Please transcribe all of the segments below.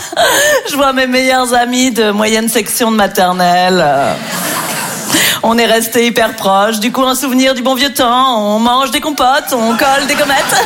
Je vois mes meilleurs amis de moyenne section de maternelle. On est restés hyper proches. Du coup, un souvenir du bon vieux temps. On mange des compotes, on colle des gommettes.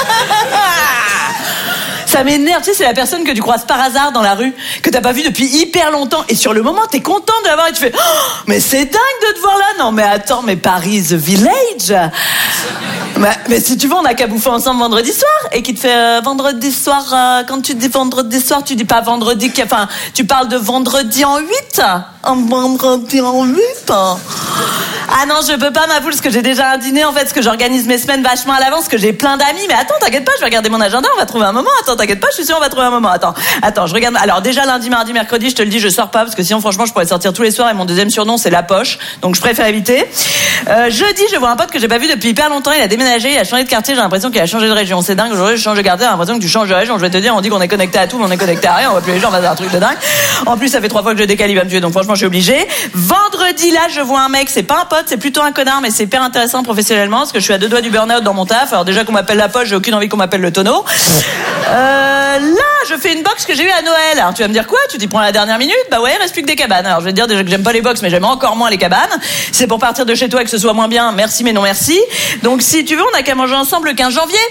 Ça m'énerve, tu sais, c'est la personne que tu croises par hasard dans la rue, que t'as pas vu depuis hyper longtemps, et sur le moment, t'es content de la voir et tu fais oh, mais c'est dingue de te voir là. Non, mais attends, mais Paris is a village. Mais si tu veux, on a qu'à bouffer ensemble vendredi soir. Et qui te fait vendredi soir, quand tu dis vendredi soir, tu dis pas vendredi, enfin, tu parles de vendredi en 8. Un vendredi en 8. Ah non, je peux pas, ma poule, parce que j'ai déjà un dîner, en fait, parce que j'organise mes semaines vachement à l'avance, parce que j'ai plein d'amis. Mais attends, t'inquiète pas, je vais regarder mon agenda, on va trouver un moment. Attends, t'inquiète pas, je suis sûre, on va trouver un moment. Attends, je regarde. Alors déjà, lundi, mardi, mercredi, je te le dis, je sors pas, parce que sinon, franchement, je pourrais sortir tous les soirs, et mon deuxième surnom, c'est La Poche. Donc, je préfère éviter. Jeudi, je vois un pote que j'ai pas vu depuis hyper longtemps, il a déménagé, il a changé de quartier, j'ai l'impression qu'il a changé de région. C'est dingue, aujourd'hui, je change de quartier, j'ai l'impression que tu changes de région. Je vais te dire, on dit qu'on est connecté à tout, mais on est connecté à rien, on voit plus les gens, on va faire un truc de dingue. En plus, ça fait 3 fois que je décale, il va me tuer, donc franchement, je suis obligée. Vendredi, là, je vois un mec, c'est pas un pote, c'est plutôt un connard, mais c'est hyper intéressant professionnellement, parce que je suis à 2 doigts du burn-out dans mon taf. Alors déjà qu'on m'appelle La Poche, j'ai aucune envie qu'on m'appelle le tonneau. Là, je fais une box que j'ai eue à Noël. Alors tu vas me dire quoi? Tu t'y prends à la dernière minute? Bah ouais, il reste plus que des cabanes. Alors je vais te dire déjà que j'aime pas les box, mais j'aime encore moins les cabanes. C'est pour partir de chez toi et que ce soit moins bien. Merci, mais non merci. Donc si tu veux, on a qu'à manger ensemble le 15 janvier.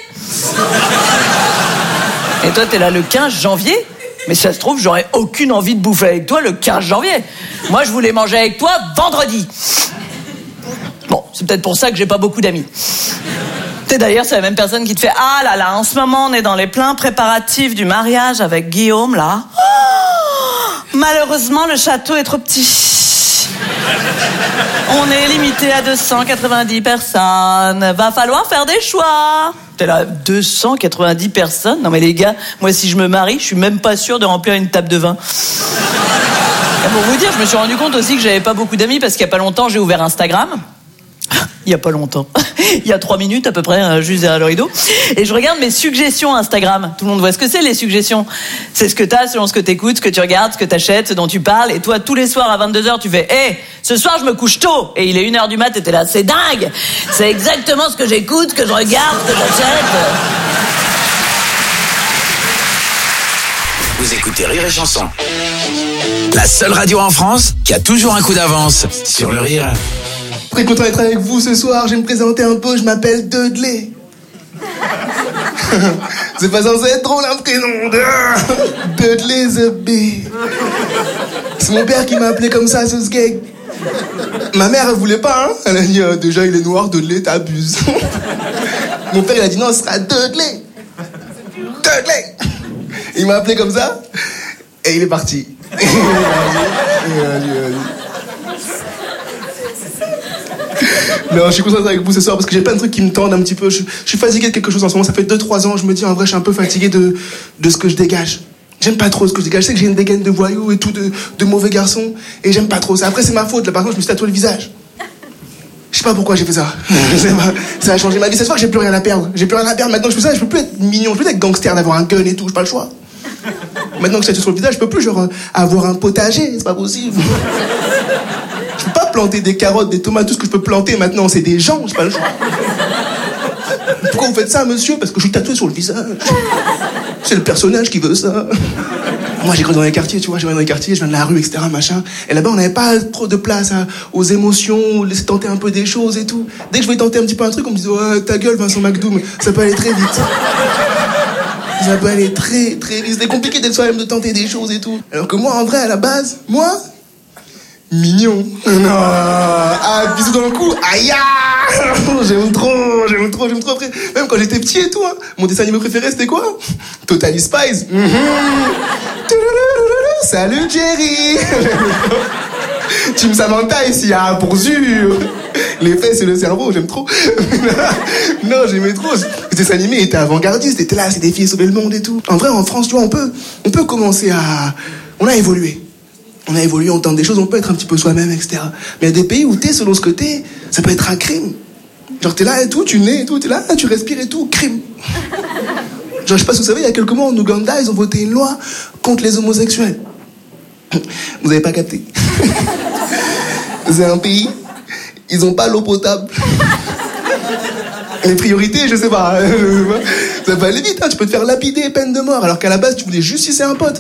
Et toi, t'es là le 15 janvier? Mais si ça se trouve, j'aurais aucune envie de bouffer avec toi le 15 janvier. Moi, je voulais manger avec toi vendredi. Bon, c'est peut-être pour ça que j'ai pas beaucoup d'amis. Tu sais, d'ailleurs, c'est la même personne qui te fait « Ah là là, en ce moment, on est dans les pleins préparatifs du mariage avec Guillaume, là. Oh, malheureusement, le château est trop petit. On est limité à 290 personnes. Va falloir faire des choix. » T'es là, 290 personnes? Non mais les gars, moi si je me marie, je suis même pas sûr de remplir une table de vin. Et pour vous dire, je me suis rendu compte aussi que j'avais pas beaucoup d'amis parce qu'il y a pas longtemps, j'ai ouvert Instagram. Il y a pas longtemps. Il y a 3 minutes à peu près, juste derrière le rideau. Et je regarde mes suggestions Instagram. Tout le monde voit ce que c'est, les suggestions. C'est ce que t'as selon ce que t'écoutes, ce que tu regardes, ce que t'achètes, ce dont tu parles. Et toi, tous les soirs à 22h, tu fais « Hé, ce soir, je me couche tôt !» Et il est 1h du mat' et t'es là « C'est dingue ! C'est exactement ce que j'écoute, ce que je regarde, ce que j'achète. » Vous écoutez Rire et Chanson. La seule radio en France qui a toujours un coup d'avance sur le rire. Très content d'être avec vous ce soir, je vais me présenter un peu, je m'appelle Dudley. C'est pas censé être drôle un prénom. Dudley the Bee. C'est mon père qui m'a appelé comme ça, ce gag. Ma mère, elle voulait pas, hein. Elle a dit, déjà il est noir, Dudley, t'abuses. Mon père, il a dit, non, ce sera Dudley. Dudley. Il m'a appelé comme ça, et il est parti. Non, je suis content d'être avec vous ce soir parce que j'ai plein de trucs qui me tendent un petit peu. Je suis fatigué de quelque chose en ce moment. Ça fait 2-3 ans, je me dis en vrai, je suis un peu fatigué de ce que je dégage. J'aime pas trop ce que je dégage. Je sais que j'ai une dégaine de voyou et tout, de mauvais garçon. Et j'aime pas trop ça. Après, c'est ma faute. Là, par contre, je me suis tatoué le visage. Je sais pas pourquoi j'ai fait ça. Ça a changé ma vie. Cette fois que j'ai plus rien à perdre. J'ai plus rien à perdre. Maintenant, je fais ça. Je peux plus être mignon. Je peux plus être gangster, d'avoir un gun et tout. J'ai pas le choix. Maintenant que je suis sur le visage, je peux plus genre avoir un potager. C'est pas possible. Je peux pas planter des carottes, des tomates, tout ce que je peux planter maintenant, c'est des gens, j'ai pas le choix. Pourquoi vous faites ça, monsieur? Parce que je suis tatoué sur le visage. C'est le personnage qui veut ça. Moi, j'ai grandi dans les quartiers, tu vois, je viens de la rue, etc., machin. Et là-bas, on n'avait pas trop de place aux émotions, laisser tenter un peu des choses et tout. Dès que je voulais tenter un petit peu un truc, on me disait, ouais, ta gueule, Vincent McDoom, ça peut aller très vite. Ça peut aller très, très vite. C'était compliqué d'être soi-même, de tenter des choses et tout. Alors que moi, en vrai, à la base, mignon. Non. Ah, bisous dans le cou. Aïe. J'aime trop. Après, même quand j'étais petit et tout, hein, mon dessin animé préféré, c'était quoi? Totally Spies. Salut Jerry. Team Samantha ici, pour sûr. Les fesses et le cerveau, j'aime trop. Non, j'aimais trop. Ce dessin animé était avant-gardiste, était là, c'est des filles sauver le monde et tout. En vrai, en France, tu vois, on peut commencer à... On a évolué, on tente des choses, on peut être un petit peu soi-même, etc. Mais il y a des pays où t'es selon ce que t'es, ça peut être un crime. Genre t'es là et tout, tu nais et tout, t'es là, tu respires et tout, crime. Genre je sais pas si vous savez, il y a quelques mois en Ouganda, ils ont voté une loi contre les homosexuels. Vous avez pas capté. C'est un pays, ils ont pas l'eau potable. Les priorités, je sais pas. Ça va aller vite, hein. Tu peux te faire lapider, peine de mort. Alors qu'à la base, tu voulais juste sucer un pote.